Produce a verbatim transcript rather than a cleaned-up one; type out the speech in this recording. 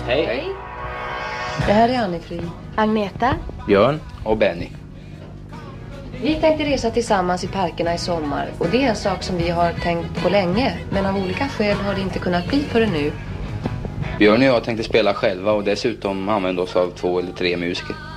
Hej. Hej. Det här är Anne-Frid. Agneta. Björn och Benny. Vi tänkte resa tillsammans i parkerna i sommar. Och det är en sak som vi har tänkt på länge. Men av olika skäl har det inte kunnat bli förrän nu. Björn och jag tänkte spela själva och dessutom använda oss av två eller tre musiker.